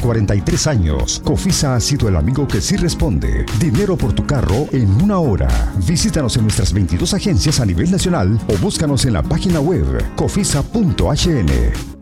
43 años, Cofisa ha sido el amigo que sí responde. Dinero por tu carro en 1 hora. Visítanos en nuestras 22 agencias a nivel nacional o búscanos en la página web cofisa.hn.